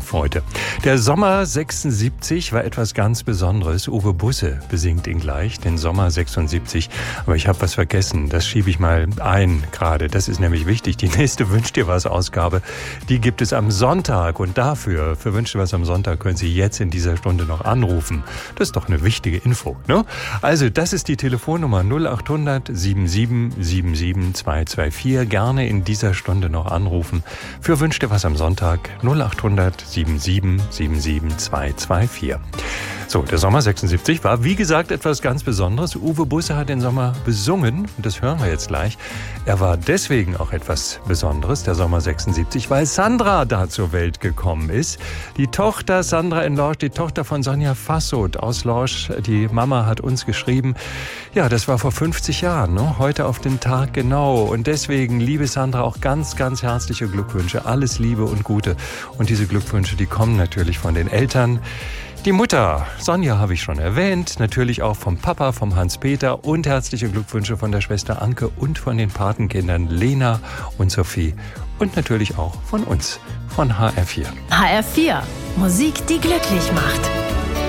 Kopf heute. Der Sommer 76 war etwas ganz Besonderes. Uwe Busse besingt ihn gleich, den Sommer 76. Aber ich habe was vergessen, das schiebe ich mal ein gerade. Das ist nämlich wichtig. Die nächste Wünsch dir was Ausgabe, die gibt es am Sonntag. Und dafür, für Wünsch dir was am Sonntag, können Sie jetzt in dieser Stunde noch anrufen. Das ist doch eine wichtige Info, ne? Also, das ist die Telefonnummer 0800 77 77 224. Gerne in dieser Stunde noch anrufen. Für Wünsch dir was am Sonntag 0800 77 77 224. So, der Sommer 76 war, wie gesagt, etwas ganz Besonderes. Uwe Busse hat den Sommer besungen und das hören wir jetzt gleich. Er war deswegen auch etwas Besonderes, der Sommer 76, weil Sandra da zur Welt gekommen ist. Die Tochter Sandra in Lorsch, die Tochter von Sonja Fassot aus Lorsch. Die Mama hat uns geschrieben, ja, das war vor 50 Jahren, ne? Heute auf den Tag genau. Und deswegen, liebe Sandra, auch ganz, ganz herzliche Glückwünsche. Alles Liebe und Gute. Und diese Glückwünsche, die kommen natürlich von den Eltern. Die Mutter, Sonja habe ich schon erwähnt, natürlich auch vom Papa, vom Hans-Peter und herzliche Glückwünsche von der Schwester Anke und von den Patenkindern Lena und Sophie und natürlich auch von uns, von HR4. HR4, Musik, die glücklich macht.